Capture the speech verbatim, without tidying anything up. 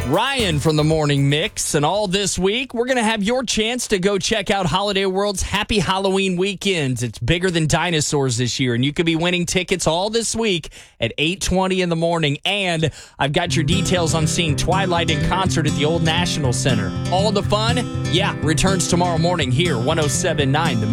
Ryan from the Morning Mix, and all this week, we're going to have your chance to go check out Holiday World's Happy Halloween Weekends. It's bigger than dinosaurs this year, and you could be winning tickets all this week at eight twenty in the morning. And I've got your details on seeing Twilight in concert at the Old National Center. All the fun, yeah, returns tomorrow morning here, one oh seven point nine The